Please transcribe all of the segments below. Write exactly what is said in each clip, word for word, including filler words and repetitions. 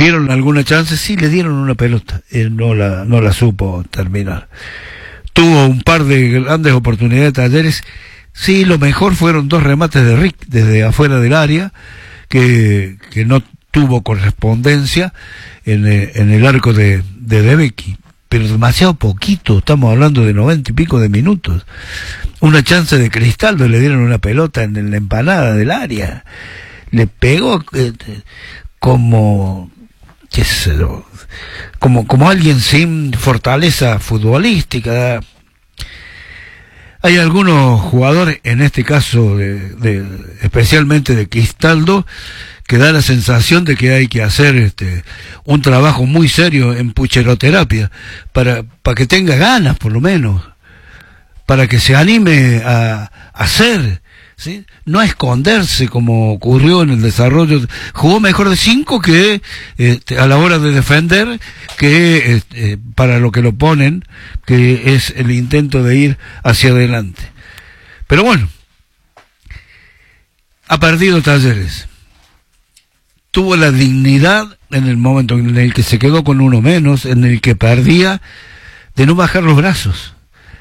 ¿Tuvieron alguna chance? Sí, le dieron una pelota, él no la, no la supo terminar. Tuvo un par de grandes oportunidades de Talleres. Sí, lo mejor fueron dos remates de Rick desde afuera del área, que, que no tuvo correspondencia en el, en el arco de, de Debecki, pero demasiado poquito, estamos hablando de noventa y pico de minutos. Una chance de Cristaldo, le dieron una pelota en la empanada del área, le pegó eh, como, qué sé yo, como, como alguien sin fortaleza futbolística. Hay algunos jugadores, en este caso de, de, especialmente de Cristaldo, que da la sensación de que hay que hacer este un trabajo muy serio en pucheroterapia para, para que tenga ganas, por lo menos, para que se anime a, a hacer, ¿sí? No a esconderse como ocurrió en el desarrollo. Jugó mejor de cinco que este, a la hora de defender, que este, para lo que lo ponen, que es el intento de ir hacia adelante. Pero bueno, ha perdido Talleres. Tuvo la dignidad en el momento en el que se quedó con uno menos, en el que perdía, de no bajar los brazos.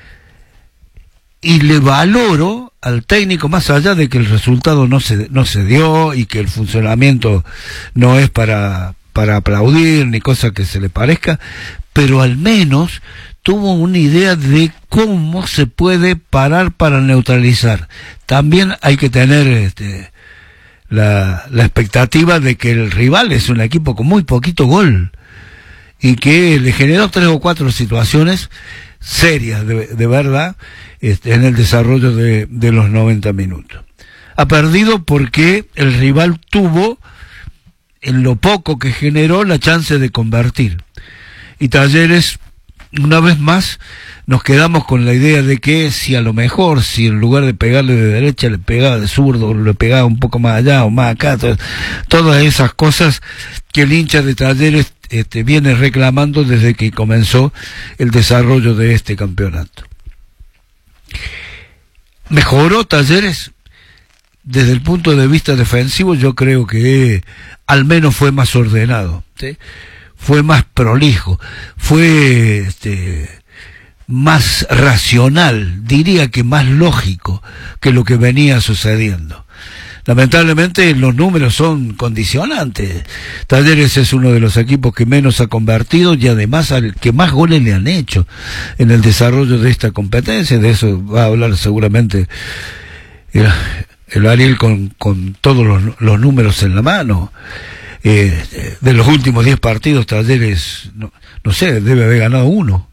Y le valoro al técnico, más allá de que el resultado no se, no se dio y que el funcionamiento no es para, para aplaudir ni cosa que se le parezca, pero al menos tuvo una idea de cómo se puede parar para neutralizar. También hay que tener este, la, la expectativa de que el rival es un equipo con muy poquito gol y que le generó tres o cuatro situaciones serias de, de verdad este, en el desarrollo de, de los noventa minutos. Ha perdido porque el rival tuvo, en lo poco que generó, la chance de convertir. Y Talleres, una vez más, nos quedamos con la idea de que si a lo mejor, si en lugar de pegarle de derecha, le pegaba de zurdo, le pegaba un poco más allá o más acá, todas, todas esas cosas que el hincha de Talleres este, viene reclamando desde que comenzó el desarrollo de este campeonato. ¿Mejoró Talleres? Desde el punto de vista defensivo, yo creo que al menos fue más ordenado, ¿sí? Fue más prolijo, fue este, más racional, diría que más lógico que lo que venía sucediendo. Lamentablemente los números son condicionantes. Talleres es uno de los equipos que menos ha convertido y además al que más goles le han hecho en el desarrollo de esta competencia. De eso va a hablar seguramente el, el Ariel con, con todos los, los números en la mano. Eh, de los últimos diez partidos, Talleres, no, no sé, debe haber ganado uno.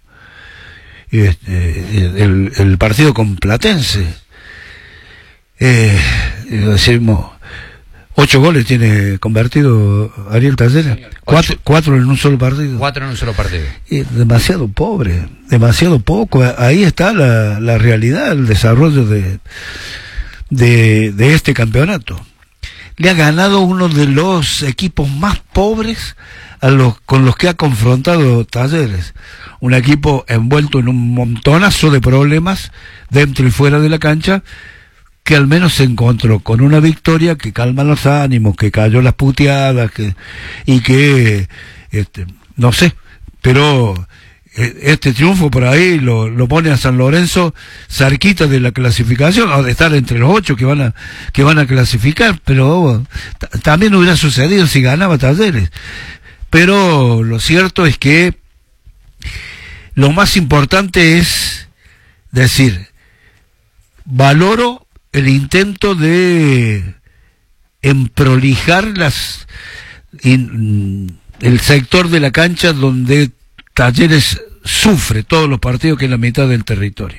Este, el, el partido con Platense. Eh, decimos, ocho goles tiene convertido Ariel Talleres. Cuatro, cuatro en un solo partido. Cuatro en un solo partido. Y demasiado pobre, demasiado poco. Ahí está la, la realidad, el desarrollo de, de, de este campeonato. Le ha ganado uno de los equipos más pobres a los con los que ha confrontado Talleres. Un equipo envuelto en un montonazo de problemas dentro y fuera de la cancha, que al menos se encontró con una victoria que calma los ánimos, que cayó las puteadas, que, y que, este, no sé, pero este triunfo por ahí lo, lo pone a San Lorenzo cerquita de la clasificación, o de estar entre los ocho que van a, que van a clasificar, pero también hubiera sucedido si ganaba Talleres. Pero lo cierto es que lo más importante es decir, valoro el intento de emprolijar las, in, el sector de la cancha donde Talleres sufre todos los partidos, que es la mitad del territorio.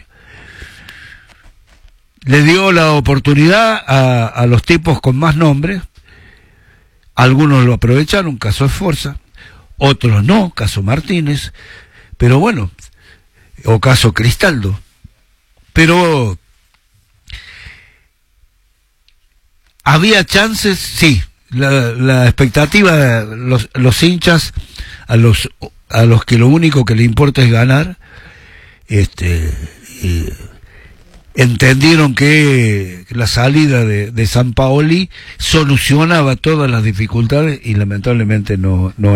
Le dio la oportunidad a, a los tipos con más nombres. Algunos lo aprovecharon, caso Esforza, otros no, caso Martínez, pero bueno, o caso Cristaldo. Pero había chances, sí, la, la expectativa, los, los hinchas, a los a los que lo único que le importa es ganar, este, eh, entendieron que la salida de, de Sampaoli solucionaba todas las dificultades y lamentablemente no, no